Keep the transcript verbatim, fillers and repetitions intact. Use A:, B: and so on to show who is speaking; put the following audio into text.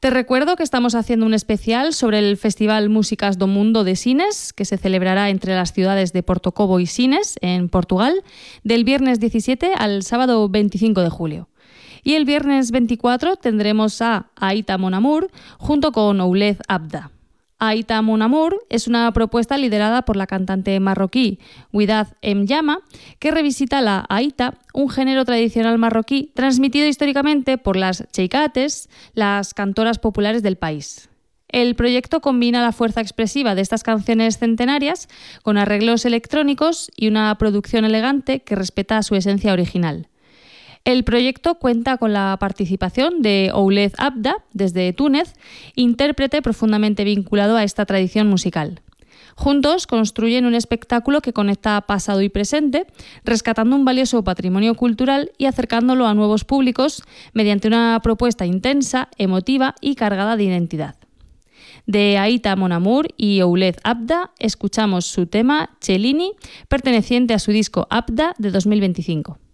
A: Te recuerdo que estamos haciendo un especial sobre el Festival Músicas do Mundo de Sines, que se celebrará entre las ciudades de Porto-Covo y Sines, en Portugal, del viernes diecisiete al sábado veinticinco de julio. Y el viernes veinticuatro tendremos a Aïta Mon Amour junto con Ouled Abda. Aïta Mon Amour es una propuesta liderada por la cantante marroquí Widad M'Yama, que revisita la Aïta, un género tradicional marroquí transmitido históricamente por las cheikates, las cantoras populares del país. El proyecto combina la fuerza expresiva de estas canciones centenarias con arreglos electrónicos y una producción elegante que respeta su esencia original. El proyecto cuenta con la participación de Ouled Abda, desde Túnez, intérprete profundamente vinculado a esta tradición musical. Juntos construyen un espectáculo que conecta pasado y presente, rescatando un valioso patrimonio cultural y acercándolo a nuevos públicos mediante una propuesta intensa, emotiva y cargada de identidad. De Aïta Mon Amour y Ouled Abda escuchamos su tema Cellini, perteneciente a su disco Abda de dos mil veinticinco.